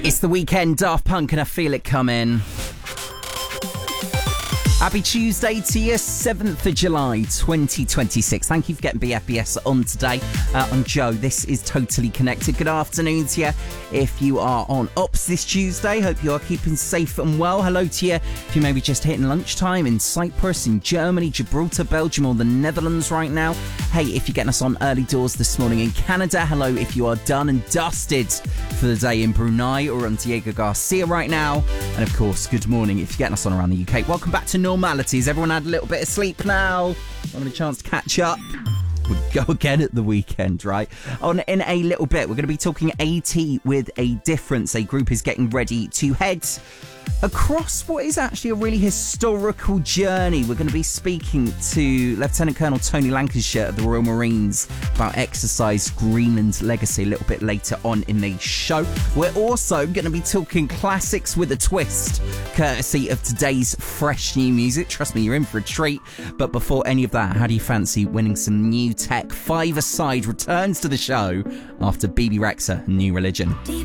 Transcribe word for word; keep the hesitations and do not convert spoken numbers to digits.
It's the weekend, Daft Punk, and I feel it coming. Happy Tuesday to you, seventh of July, twenty twenty-six. Thank you for getting B F B S on today. Uh, I'm Joe. This is Totally Connected. Good afternoon to you. If you are on Ops this Tuesday, hope you are keeping safe and well. Hello to you if you may be just hitting lunchtime in Cyprus, in Germany, Gibraltar, Belgium, or the Netherlands right now. Hey, if you're getting us on early doors this morning in Canada, hello if you are done and dusted for the day in Brunei or on Diego Garcia right now. And of course, good morning if you're getting us on around the U K. Welcome back to Normalities. Everyone had a little bit of sleep now. Having a chance to catch up. We'll go again at the weekend, right? On in a little bit, we're going to be talking AT with a difference. A group is getting ready to head across what is actually a really historical journey. We're going to be speaking to Lieutenant Colonel Tony Lancashire of the Royal Marines about Exercise Greenland's legacy a little bit later on in the show. We're also going to be talking classics with a twist, courtesy of today's fresh new music. Trust me, you're in for a treat. But before any of that, how do you fancy winning some new tech? Five Aside returns to the show after B B Rexha, New Religion.